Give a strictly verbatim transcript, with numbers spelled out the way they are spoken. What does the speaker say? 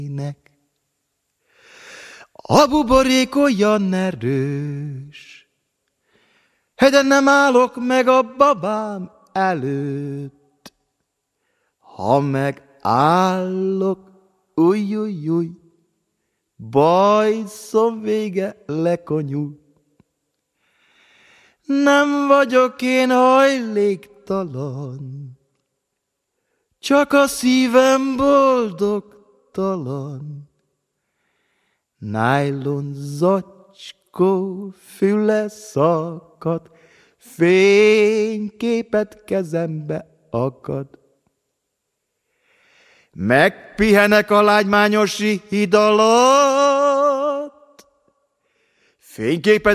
A buborék olyan erős, de nem állok meg a babám előtt. Ha megállok, új, új, új, bajszom vége lekonyul. Nem vagyok én hajléktalan, csak a szívem boldogtalan. Nájlon zacskó füle szakad, fényképet kezembe akad. Megpihenek a lágymányosi híd alatt, fényképet